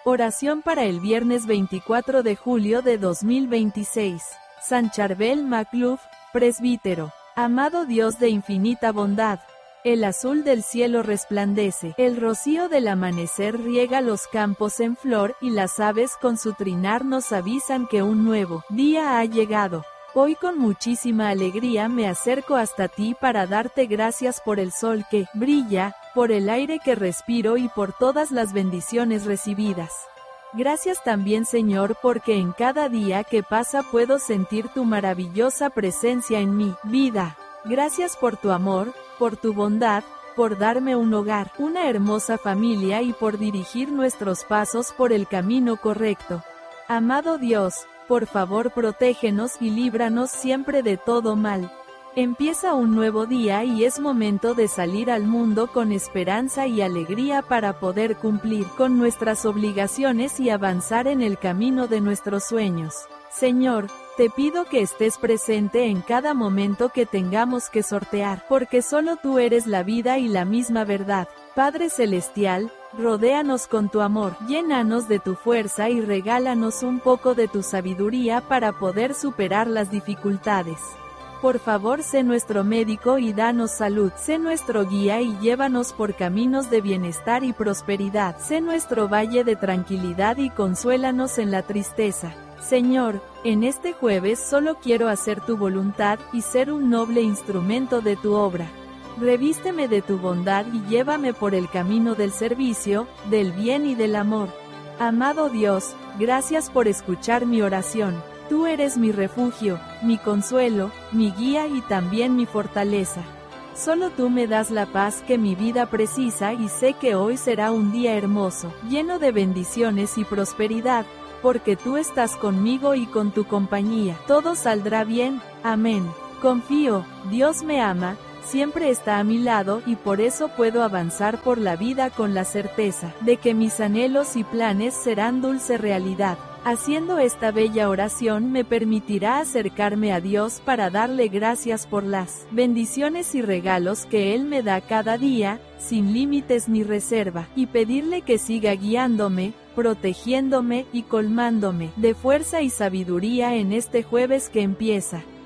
Oración para el viernes 24 de julio de 2026. San Charbel Macluf, presbítero. Amado Dios de infinita bondad. El azul del cielo resplandece, el rocío del amanecer riega los campos en flor, y las aves con su trinar nos avisan que un nuevo día ha llegado. Hoy con muchísima alegría me acerco hasta ti para darte gracias por el sol que brilla, por el aire que respiro y por todas las bendiciones recibidas. Gracias también, Señor, porque en cada día que pasa puedo sentir tu maravillosa presencia en mi vida. Gracias por tu amor, por tu bondad, por darme un hogar, una hermosa familia y por dirigir nuestros pasos por el camino correcto. Amado Dios, por favor protégenos y líbranos siempre de todo mal. Empieza un nuevo día y es momento de salir al mundo con esperanza y alegría para poder cumplir con nuestras obligaciones y avanzar en el camino de nuestros sueños. Señor, te pido que estés presente en cada momento que tengamos que sortear, porque solo tú eres la vida y la misma verdad. Padre Celestial, rodéanos con tu amor, llénanos de tu fuerza y regálanos un poco de tu sabiduría para poder superar las dificultades. Por favor, sé nuestro médico y danos salud, sé nuestro guía y llévanos por caminos de bienestar y prosperidad, sé nuestro valle de tranquilidad y consuélanos en la tristeza. Señor, en este jueves solo quiero hacer tu voluntad y ser un noble instrumento de tu obra. Revísteme de tu bondad y llévame por el camino del servicio, del bien y del amor. Amado Dios, gracias por escuchar mi oración. Tú eres mi refugio, mi consuelo, mi guía y también mi fortaleza. Solo tú me das la paz que mi vida precisa y sé que hoy será un día hermoso, lleno de bendiciones y prosperidad, porque tú estás conmigo y con tu compañía. Todo saldrá bien, amén. Confío, Dios me ama, siempre está a mi lado y por eso puedo avanzar por la vida con la certeza de que mis anhelos y planes serán dulce realidad. Haciendo esta bella oración me permitirá acercarme a Dios para darle gracias por las bendiciones y regalos que Él me da cada día, sin límites ni reserva, y pedirle que siga guiándome, protegiéndome y colmándome de fuerza y sabiduría en este jueves que empieza.